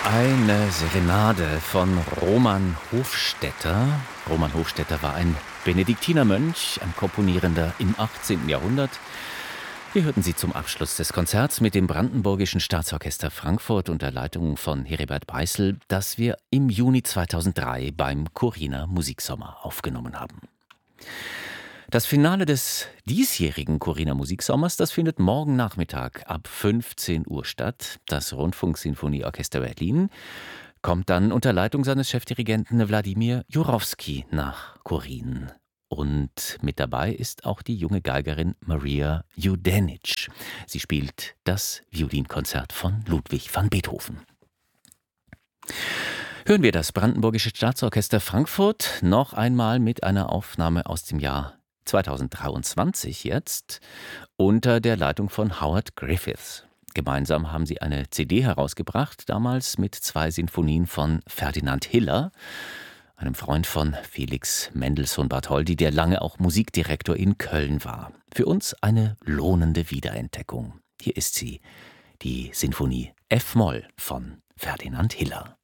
Eine Serenade von Roman Hofstetter. Roman Hofstetter war ein Benediktinermönch, ein Komponierender im 18. Jahrhundert. Wir hörten sie zum Abschluss des Konzerts mit dem Brandenburgischen Staatsorchester Frankfurt unter Leitung von Heribert Beißel, das wir im Juni 2003 beim Corina Musiksommer aufgenommen haben. Das Finale des diesjährigen Corina Musiksommers, das findet morgen Nachmittag ab 15 Uhr statt. Das Rundfunksinfonieorchester Berlin kommt dann unter Leitung seines Chefdirigenten Wladimir Jurowski nach Korin. Und mit dabei ist auch die junge Geigerin Maria Judenic. Sie spielt das Violinkonzert von Ludwig van Beethoven. Hören wir das Brandenburgische Staatsorchester Frankfurt noch einmal mit einer Aufnahme aus dem Jahr 2023 jetzt, unter der Leitung von Howard Griffiths. Gemeinsam haben sie eine CD herausgebracht, damals mit 2 Sinfonien von Ferdinand Hiller, einem Freund von Felix Mendelssohn Bartholdy, der lange auch Musikdirektor in Köln war. Für uns eine lohnende Wiederentdeckung. Hier ist sie, die Sinfonie F-Moll von Ferdinand Hiller.